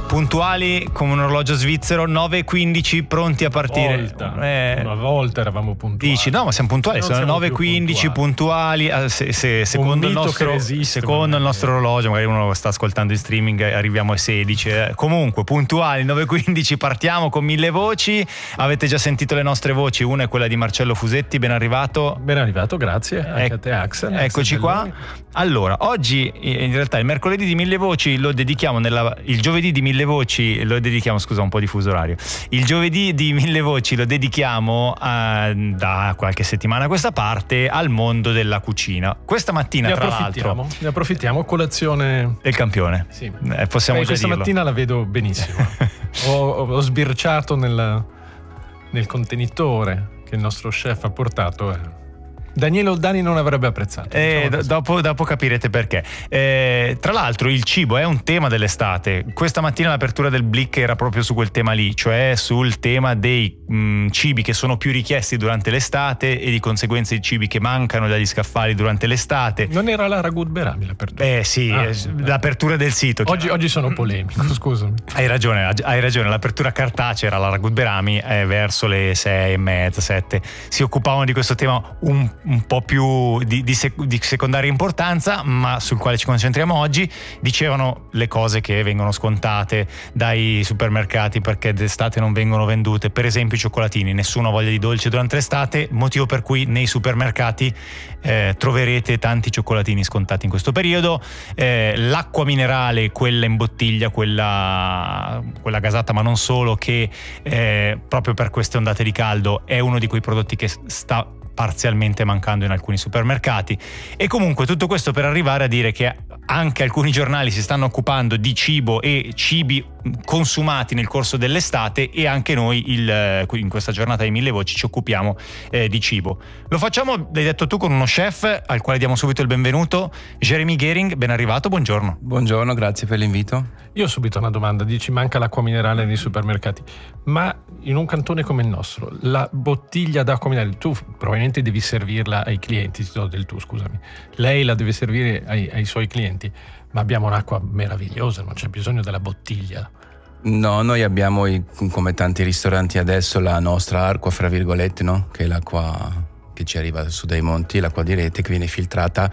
puntuali come un orologio svizzero, 9:15 pronti a partire. Una volta eravamo puntuali. Dici no, ma siamo puntuali, sono 9:15 puntuali. Secondo il nostro orologio, magari uno sta ascoltando in streaming, arriviamo ai 16. Comunque puntuali, 9:15 partiamo con 1000 voci. Avete già sentito le nostre voci, una è quella di Marcello Fusetti, ben arrivato. Ben arrivato, grazie. Anche a te, Axel. Eccoci qua. Allora, oggi in realtà il mercoledì di 1000 voci lo dedichiamo il giovedì di 1000 voci lo dedichiamo, scusa un po' di fuso orario. Il giovedì di 1000 voci lo dedichiamo da qualche settimana a questa parte al mondo della cucina. Questa mattina tra l'altro ne approfittiamo, colazione del campione. Sì. Possiamo già questa dirlo. Mattina la vedo benissimo. ho sbirciato nel contenitore che il nostro chef ha portato. Daniele Oldani non avrebbe apprezzato. Dopo capirete perché. Tra l'altro il cibo è un tema dell'estate. Questa mattina l'apertura del Blick era proprio su quel tema lì, cioè sul tema dei cibi che sono più richiesti durante l'estate e di conseguenza i cibi che mancano dagli scaffali durante l'estate. Non era la Ragut Berami l'apertura? Sì, l'apertura del sito. Oggi sono polemico, scusami. Hai ragione, l'apertura cartacea era la Ragut Berami, verso le 6:30, 7. Si occupavano di questo tema un po' più di secondaria importanza, ma sul quale ci concentriamo oggi. Dicevano le cose che vengono scontate dai supermercati perché d'estate non vengono vendute, per esempio i cioccolatini. Nessuno ha voglia di dolce durante l'estate, motivo per cui nei supermercati troverete tanti cioccolatini scontati in questo periodo. L'acqua minerale, quella in bottiglia, quella gasata, ma non solo, che proprio per queste ondate di caldo è uno di quei prodotti che sta parzialmente mancando in alcuni supermercati. E comunque tutto questo per arrivare a dire che anche alcuni giornali si stanno occupando di cibo e cibi consumati nel corso dell'estate, e anche noi in questa giornata di 1000 voci ci occupiamo di cibo. Lo facciamo, l'hai detto tu, con uno chef al quale diamo subito il benvenuto, Jeremy Gehring. Ben arrivato, buongiorno. Buongiorno, grazie per l'invito. Io ho subito una domanda. Dici manca l'acqua minerale nei supermercati, ma in un cantone come il nostro la bottiglia d'acqua minerale tu probabilmente devi servirla ai clienti, ti do del tu, scusami, lei la deve servire ai suoi clienti, ma abbiamo un'acqua meravigliosa, non c'è bisogno della bottiglia. No, noi abbiamo, come tanti ristoranti adesso, la nostra acqua, fra virgolette, no? Che è l'acqua che ci arriva su dai monti, l'acqua di rete che viene filtrata,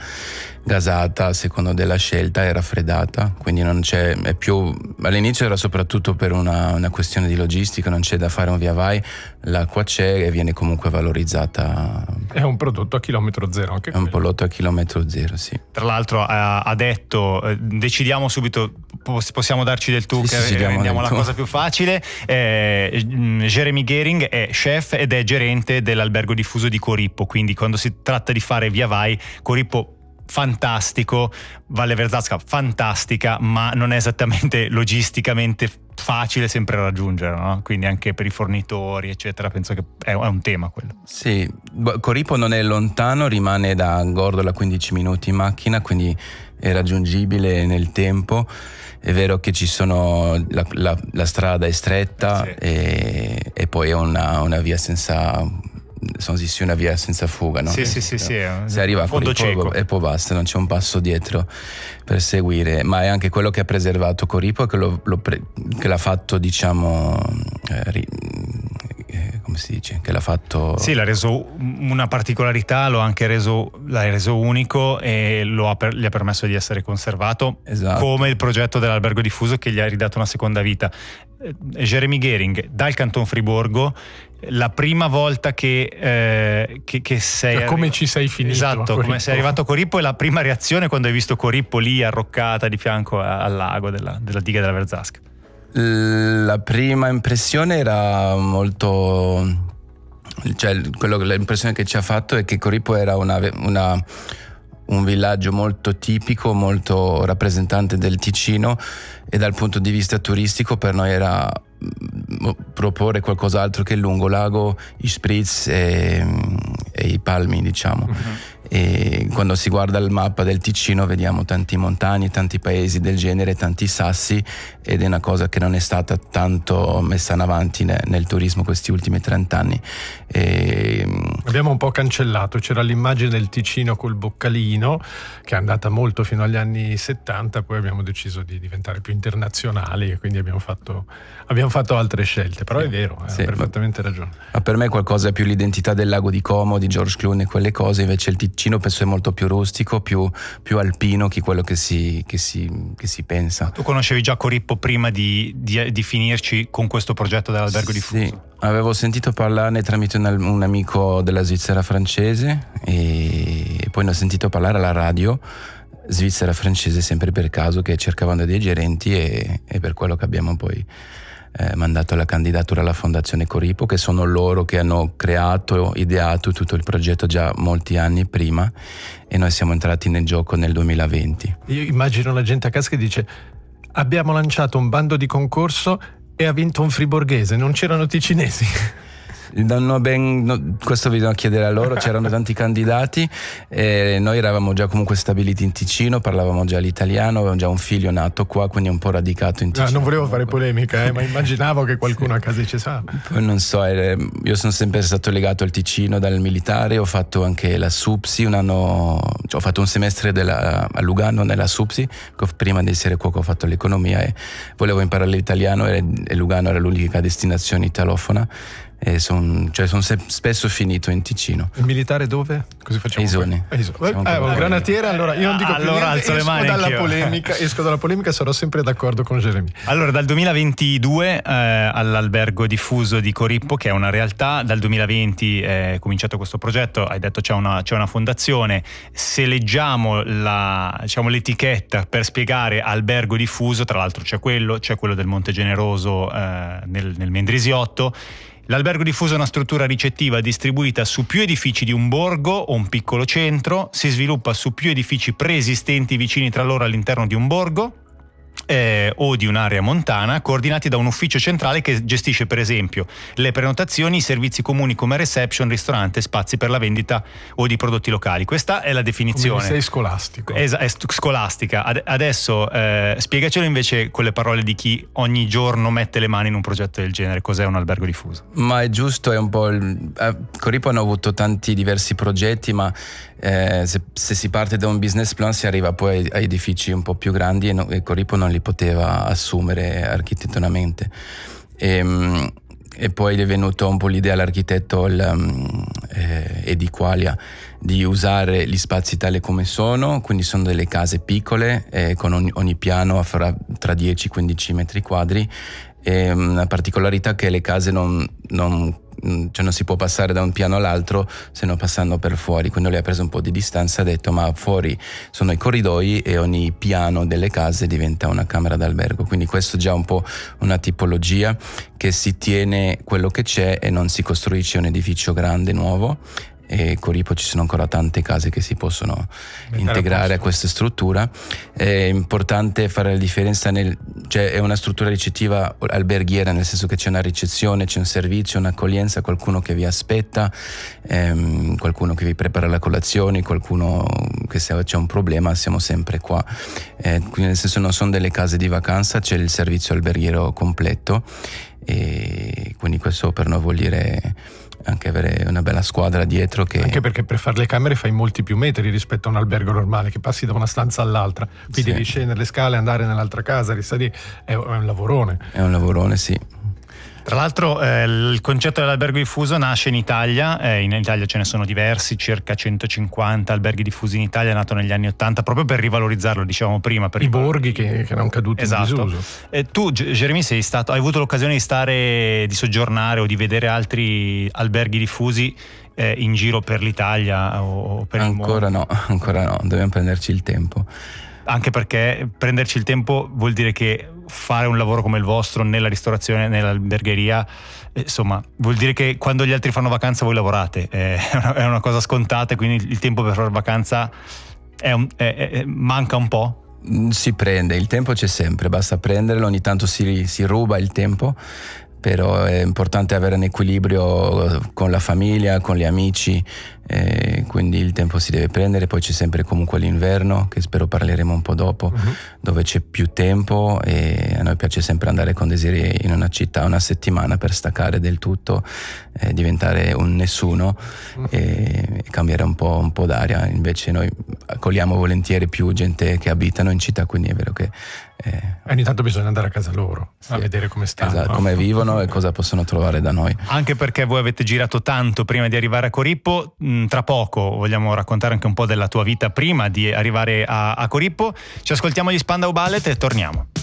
gasata a secondo della scelta e raffreddata, quindi non c'è, è più, all'inizio era soprattutto per una questione di logistica, non c'è da fare un via vai, l'acqua c'è e viene comunque valorizzata. È un prodotto a chilometro zero anche. È un prodotto a chilometro zero, sì. Tra l'altro ha detto, decidiamo subito, possiamo darci del tu, che rendiamo la cosa più facile. Jeremy Gehring è chef ed è gerente dell'albergo diffuso di Corippo, quindi quando si tratta di fare via vai, Corippo fantastico, Valle Verzasca fantastica, ma non è esattamente logisticamente facile sempre raggiungere, no? Quindi anche per i fornitori eccetera, penso che è un tema quello. Sì, Corippo non è lontano, rimane da Gordola 15 minuti in macchina, quindi è raggiungibile nel tempo. È vero che ci sono la strada è stretta, sì. e poi è una via senza, una via senza fuga, no? Sì. Si arriva a Corippo e poi basta, non c'è un passo dietro per seguire, ma è anche quello che ha preservato Corippo, che l'ha fatto, diciamo, come si dice, che l'ha fatto. Sì, l'ha reso una particolarità, l'ha reso unico e gli ha permesso di essere conservato, esatto. Come il progetto dell'albergo diffuso che gli ha ridato una seconda vita. Jeremy Gehring dal Canton Friburgo, la prima volta che sei come ci sei finito, esatto, come sei arrivato a Corippo, e la prima reazione quando hai visto Corippo lì arroccata di fianco al lago della diga della Verzasca. La prima impressione era molto, cioè l'impressione che ci ha fatto è che Corippo era un villaggio molto tipico, molto rappresentante del Ticino, e dal punto di vista turistico per noi era proporre qualcos'altro che il lungolago, i spritz e i palmi, diciamo. e quando si guarda il mappa del Ticino vediamo tanti montagne, tanti paesi del genere, tanti sassi, ed è una cosa che non è stata tanto messa in avanti nel turismo questi ultimi 30 anni. Abbiamo un po' cancellato, c'era l'immagine del Ticino col boccalino che è andata molto fino agli anni 70, poi abbiamo deciso di diventare più internazionali e quindi abbiamo fatto altre scelte, però è vero, hai perfettamente ragione. Ma per me qualcosa è più l'identità del lago di Como, di George Clooney, quelle cose, invece il Ticino penso è molto più rustico, più alpino che quello che si pensa. Tu conoscevi già Corippo prima di finirci con questo progetto dell'albergo diffuso? Sì, avevo sentito parlarne tramite un amico della Svizzera francese e poi ne ho sentito parlare alla radio svizzera francese sempre per caso, che cercavano dei gerenti e per quello che abbiamo poi mandato la candidatura alla Fondazione Corippo, che sono loro che hanno ideato tutto il progetto già molti anni prima, e noi siamo entrati nel gioco nel 2020. Io immagino la gente a casa che dice: abbiamo lanciato un bando di concorso e ha vinto un friborghese, non c'erano ticinesi. Questo bisogna chiedere a loro. C'erano tanti candidati e noi eravamo già comunque stabiliti in Ticino, parlavamo già l'italiano, avevamo già un figlio nato qua, quindi un po' radicato in Ticino. Non volevo fare polemica, ma immaginavo che qualcuno a casa dicesse poi non so, io sono sempre stato legato al Ticino dal militare, ho fatto anche la SUPSI ho fatto un semestre a Lugano nella SUPSI, prima di essere cuoco ho fatto l'economia e volevo imparare l'italiano e Lugano era l'unica destinazione italofona. E sono spesso finito in Ticino. Il militare dove? Così facciamo. Isoni. Un granatiere, allora io non dico più niente, alzo le mani esco dalla polemica, sarò sempre d'accordo con Jeremy. Allora, dal 2022 all'albergo diffuso di Corippo, che è una realtà, dal 2020 è cominciato questo progetto, hai detto c'è una fondazione. Se leggiamo l'etichetta per spiegare albergo diffuso, tra l'altro c'è quello del Monte Generoso nel Mendrisiotto. L'albergo diffuso è una struttura ricettiva distribuita su più edifici di un borgo o un piccolo centro, si sviluppa su più edifici preesistenti vicini tra loro all'interno di un borgo o di un'area montana, coordinati da un ufficio centrale che gestisce per esempio le prenotazioni, i servizi comuni come reception, ristorante, spazi per la vendita o di prodotti locali. Questa è la definizione. Come sei scolastico. È scolastica. Adesso spiegacelo invece con le parole di chi ogni giorno mette le mani in un progetto del genere. Cos'è un albergo diffuso? Ma è giusto, è un po' Corippo hanno avuto tanti diversi progetti, ma se si parte da un business plan si arriva poi a edifici un po' più grandi e Corippo non li poteva assumere architettonicamente e poi è venuto un po' l'idea all'architetto Ediqualia di usare gli spazi tali come sono, quindi sono delle case piccole con ogni piano fra 10 e 15 metri quadri. La particolarità che le case non si può passare da un piano all'altro se non passando per fuori, quindi lui ha preso un po' di distanza e ha detto ma fuori sono i corridoi e ogni piano delle case diventa una camera d'albergo, quindi questo è già un po' una tipologia che si tiene quello che c'è e non si costruisce un edificio grande nuovo. E Corippo ci sono ancora tante case che si possono integrare a questa struttura. È importante fare la differenza è una struttura ricettiva alberghiera, nel senso che c'è una ricezione, c'è un servizio, un'accoglienza, qualcuno che vi aspetta, qualcuno che vi prepara la colazione, qualcuno che se c'è un problema siamo sempre qua, quindi nel senso non sono delle case di vacanza, c'è il servizio alberghiero completo e quindi questo per noi vuol dire anche avere una bella squadra dietro anche perché per fare le camere fai molti più metri rispetto a un albergo normale che passi da una stanza all'altra, quindi devi scendere le scale, andare nell'altra casa, risalire, è un lavorone, sì. Tra l'altro il concetto dell'albergo diffuso nasce in Italia, in Italia ce ne sono diversi, circa 150 alberghi diffusi in Italia, è nato negli anni 80 proprio per rivalorizzarlo, dicevamo prima. Per i borghi che erano caduti in disuso. Tu, Jeremy, hai avuto l'occasione di soggiornare o di vedere altri alberghi diffusi in giro per l'Italia o per il mondo? Ancora no, dobbiamo prenderci il tempo. Anche perché prenderci il tempo vuol dire che fare un lavoro come il vostro nella ristorazione, nell'albergheria, insomma, vuol dire che quando gli altri fanno vacanza voi lavorate, è una cosa scontata, quindi il tempo per fare vacanza manca un po'. Si prende, il tempo c'è sempre, basta prenderlo, ogni tanto si ruba il tempo, però è importante avere un equilibrio con la famiglia, con gli amici, quindi il tempo si deve prendere. Poi c'è sempre comunque l'inverno, che spero parleremo un po' dopo, dove c'è più tempo, e a noi piace sempre andare con Desiree in una città una settimana per staccare del tutto, diventare un nessuno e cambiare un po' d'aria. Invece noi accogliamo volentieri più gente che abitano in città, quindi è vero che ogni tanto bisogna andare a casa loro, a vedere come stanno, esatto, come vivono e cosa possono trovare da noi. Anche perché voi avete girato tanto prima di arrivare a Corippo. Tra poco vogliamo raccontare anche un po' della tua vita prima di arrivare a Corippo. Ci ascoltiamo gli Spandau Ballet e torniamo.